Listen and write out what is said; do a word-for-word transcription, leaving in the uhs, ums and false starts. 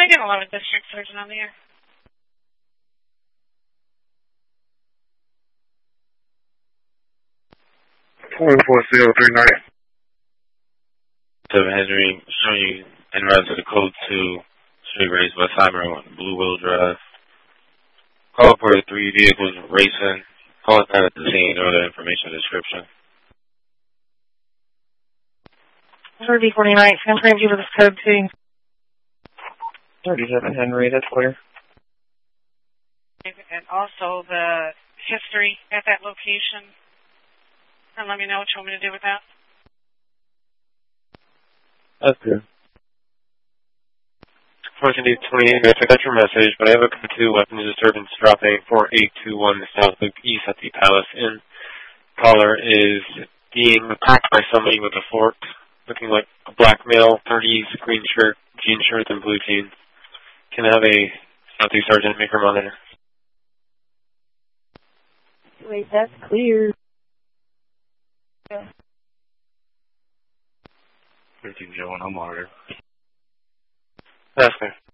Lincoln eleven District Surgeon on the air. twenty-four zero three nine. seven Henry, showing you en route to the code two, straight race West Cyber on Blue Wheel Drive. Call for the three vehicles racing. Call it at the scene or the information description. thirty forty-nine, transferring you with this code two. thirty-seven Henry, that's clear. And also the history at that location. And let me know what you want me to do with that. That's good. fourteen twenty-eight, I got your message, but I have a code two weapons disturbance dropping four eight two one South Loop East at the Palace Inn. Caller is being attacked by somebody with a fork, looking like a black male, thirties, green shirt, jean shirt, and blue jeans. Can I have a Southeast Sergeant make her monitor? Wait, that's clear. Yeah. thirteen oh one, I'll monitor. That's clear.